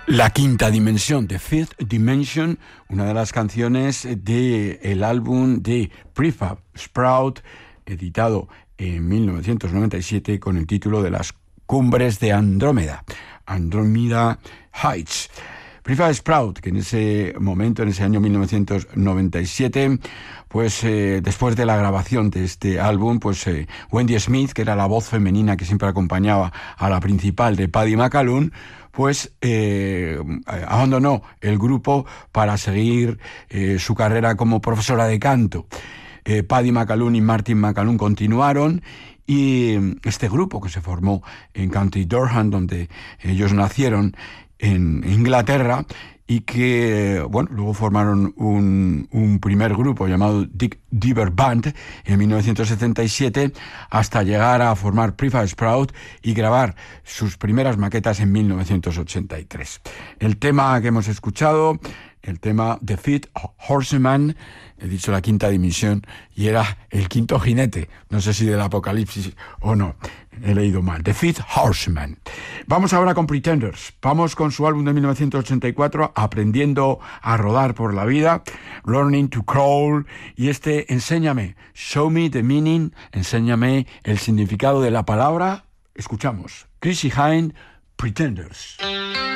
La quinta dimensión, The Fifth Dimension, una de las canciones del álbum de Prefab Sprout, editado en 1997 con el título de Las Cumbres de Andrómeda, Andromeda Heights. Prefab Sprout, que en ese momento, en ese año 1997, pues después de la grabación de este álbum, pues Wendy Smith, que era la voz femenina que siempre acompañaba a la principal de Paddy McAloon, pues abandonó el grupo para seguir su carrera como profesora de canto. Paddy McAloon y Martin McAloon continuaron, y este grupo que se formó en County Durham, donde ellos nacieron, en Inglaterra, y que, bueno, luego formaron un primer grupo llamado Dick Deaver Band en 1977, hasta llegar a formar Prefab Sprout y grabar sus primeras maquetas en 1983. El tema que hemos escuchado, el tema The Fifth Horseman, he dicho la quinta dimensión, y era el quinto jinete, no sé si del Apocalipsis o no, he leído mal, The Fifth Horseman. Vamos ahora con Pretenders, vamos con su álbum de 1984, Aprendiendo a rodar por la vida, Learning to Crawl, y Enséñame, Show Me the Meaning, enséñame el significado de la palabra. Escuchamos Chrissie Hynde, Pretenders.